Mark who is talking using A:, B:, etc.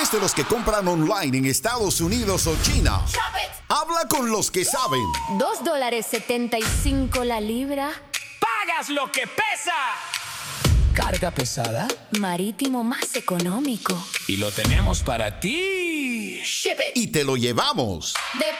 A: de los que compran online en Estados Unidos o China. Habla con los que saben.
B: $2.75 la libra.
C: ¡Pagas lo que pesa! ¿Carga pesada?
B: Marítimo más económico.
C: Y lo tenemos para ti.
A: Y te lo llevamos.
B: De